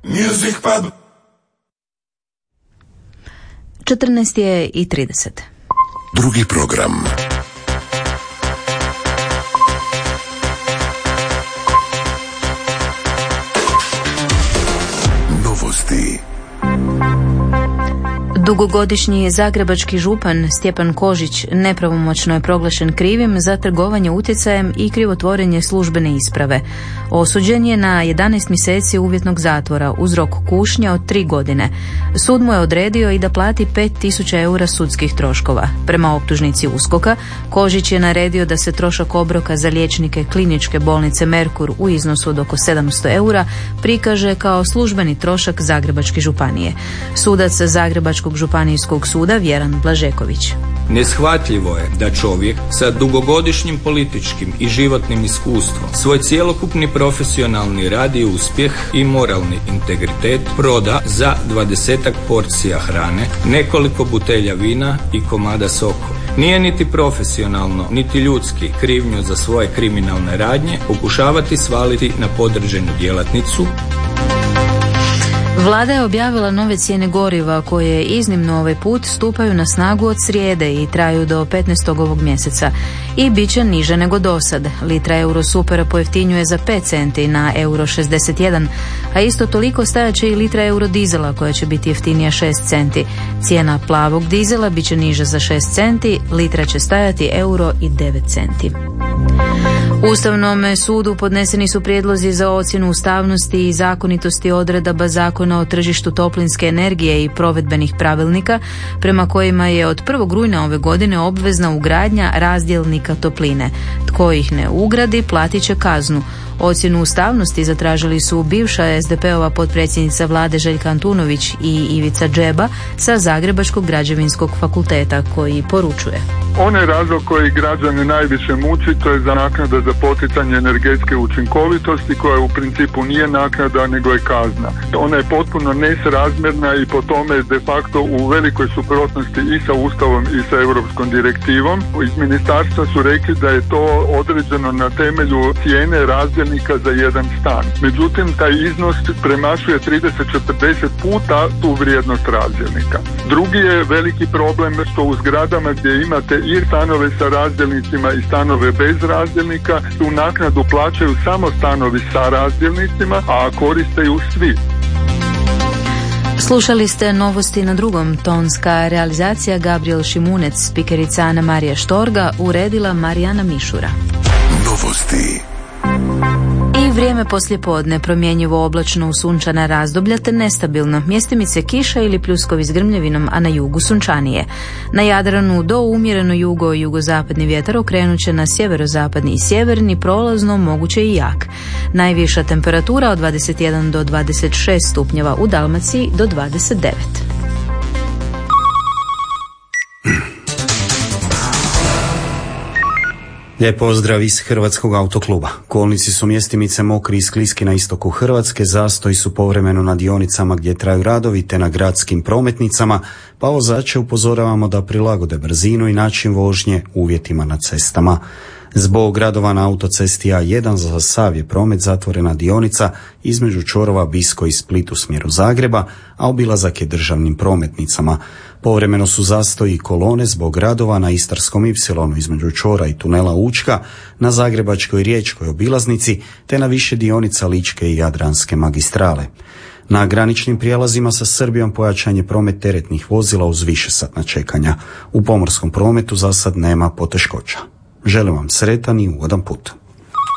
Music Pub. 14:30. Drugi program. Novosti. Dugogodišnji zagrebački župan Stjepan Kožić nepravomoćno je proglašen krivim za trgovanje utjecajem i krivotvorenje službene isprave. Osuđen je na 11 mjeseci uvjetnog zatvora uz rok kušnje od 3 godine. Sud mu je odredio i da plati 5.000 eura sudskih troškova. Prema optužnici USKOK-a, Kožić je naredio da se trošak obroka za liječnike kliničke bolnice Merkur u iznosu od oko 700 eura prikaže kao službeni trošak Zagrebačke županije. Sudac Zagrebačkog županijskog suda Vjeran Blažeković. Neshvatljivo je da čovjek sa dugogodišnjim političkim i životnim iskustvom svoj cjelokupni profesionalni rad i uspjeh i moralni integritet proda za 20-ak porcija hrane, nekoliko butelja vina i komada soka. Nije niti profesionalno, niti ljudski krivnju za svoje kriminalne radnje pokušavati svaliti na podređenu djelatnicu. Vlada je objavila nove cijene goriva koje iznimno ovaj put stupaju na snagu od srijede i traju do 15. ovog mjeseca i bit će niže nego dosad. Litra Eurosupera pojeftinjuje za 5 centi na euro 61, a isto toliko stajat će i litra eurodizela koja će biti jeftinija 6 centi. Cijena plavog dizela bit će niža za 6 centi, litra će stajati euro i 9 centi. Ustavnom sudu podneseni su prijedlozi za ocjenu ustavnosti i zakonitosti odredaba Zakona o tržištu toplinske energije i provedbenih pravilnika prema kojima je od 1. rujna ove godine obvezna ugradnja razdjelnika topline. Tko ih ne ugradi platit će kaznu. Ocjenu ustavnosti zatražili su bivša SDP-ova potpredsjednica vlade Željka Antunović i Ivica Džeba sa Zagrebačkog građevinskog fakulteta koji poručuje. Onaj razlog koji građane najviše muči, to je za naknada za poticanje energetske učinkovitosti koja u principu nije naknada nego je kazna. Ona je potpuno nesrazmjerna i po tome de facto u velikoj suprotnosti i sa Ustavom i sa Europskom direktivom. Iz ministarstva su rekli da je to određeno na temelju cijene razdjelnika za jedan stan. Međutim, taj iznos premašuje 30-40 puta tu vrijednost razdjelnika. Drugi je veliki problem što u zgradama gdje imate i stanove sa razdjelnicima i stanove bez razdjelnika, tu naknadu plaćaju samo stanovi sa razdjelnicima, a koriste ju svi. Slušali ste novosti na drugom. Tonska realizacija Gabriel Šimunec, spikerica Ana Marija Štorga, uredila Marijana Mišura. Novosti. I vrijeme poslijepodne, promjenjivo oblačno u sunčana razdoblja te nestabilno, mjestimice kiša ili pljuskovi s grmljavinom, a na jugu sunčanije. Na Jadranu do umjereno jugo i jugozapadni vjetar okrenut će na sjeverozapadni i sjeverni, prolazno moguće i jak. Najviša temperatura od 21 do 26 stupnjeva, u Dalmaciji do 29. Lijep pozdrav iz Hrvatskog autokluba. Kolnici su mjestimice mokri i skliski na istoku Hrvatske, zastoji su povremeno na dionicama gdje traju radovi te na gradskim prometnicama, pa vozače upozoravamo da prilagode brzinu i način vožnje uvjetima na cestama. Zbog radova na autocesti A1 za sav je promet zatvorena dionica između čvorova Bisko i Split u smjeru Zagreba, a obilazak je državnim prometnicama. Povremeno su zastoji i kolone zbog radova na Istarskom ipsilonu između čvora i tunela Učka, na Zagrebačkoj i Riječkoj obilaznici, te na više dionica Ličke i Jadranske magistrale. Na graničnim prijelazima sa Srbijom pojačan je promet teretnih vozila uz višesatna čekanja. U pomorskom prometu za sad nema poteškoća. Želim vam sretan i ugodan put.